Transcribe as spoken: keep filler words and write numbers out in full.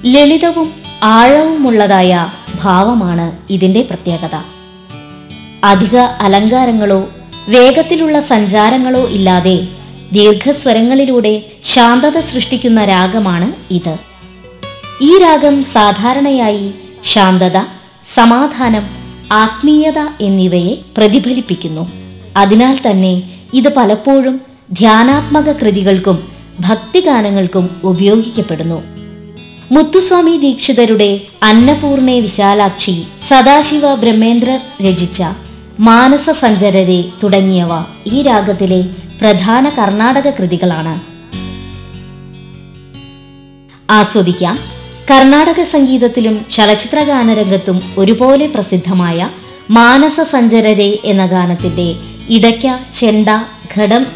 ലളിതവും ആഴവുമുള്ളതായ ഭാവമാണ് ഇതിന്റെ പ്രത്യേകത. അധിക അലങ്കാരങ്ങളോ വേഗത്തിലുള്ള സഞ്ചാരങ്ങളോ ഇല്ലാതെ ദീർഘസ്വരങ്ങളിലൂടെ ശാന്തത സൃഷ്ടിക്കുന്ന രാഗമാണ് ഇത്. ഈ രാഗം സാധാരണയായി ശാന്തത, സമാധാനം, ആത്മീയത എന്നിവയെ പ്രതിഫലിപ്പിക്കുന്നു. അതിനാൽ തന്നെ ഇത് പലപ്പോഴും ധ്യാനാത്മക കൃതികൾക്കും ഭക്തിഗാനങ്ങൾക്കും ഉപയോഗിക്കപ്പെടുന്നു. മുത്തുസ്വാമി ദീക്ഷിതരുടെ അന്നപൂർണേ വിശാലാക്ഷി, സദാശിവ ബ്രഹ്മേന്ദ്രർ രചിച്ച മാനസ സഞ്ചരരെ തുടങ്ങിയവ ഈ രാഗത്തിലെ പ്രധാന കർണാടക കൃതികളാണ്. ആസ്വദിക്കാം കർണാടക സംഗീതത്തിലും ചലച്ചിത്രഗാനരംഗത്തും ഒരുപോലെ പ്രസിദ്ധമായ മാനസ സഞ്ചരരെ എന്ന ഗാനത്തിന്റെ ഇടയ്ക്ക, ചെണ്ട, ഘടം